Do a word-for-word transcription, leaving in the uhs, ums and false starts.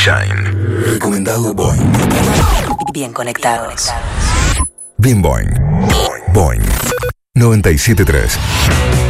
Shine. Recomendado Boing. Bien conectados. Bien Boing. Boing. noventa y siete punto tres.